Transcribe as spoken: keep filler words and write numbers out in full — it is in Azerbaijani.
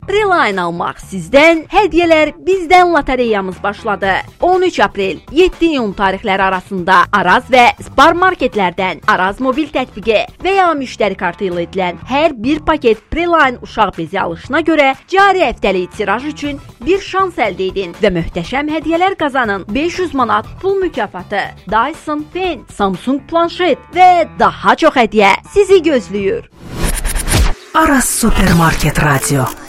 Preline almaq sizdən, hədiyyələr bizdən lotereyamız başladı. on üç aprel yeddi iyun tarixləri arasında Araz və Spar marketlərdən Araz mobil tətbiqi və ya müştəri kartı ilə edilən hər bir paket Preline uşaq bezi alışına görə cari həftəlik tiraj üçün bir şans əldə edin və möhtəşəm hədiyyələr qazanın. beş yüz manat pul mükafatı, Dyson Fen, Samsung planşet və daha çox hədiyyə sizi gözləyir. Araz Supermarket Radio.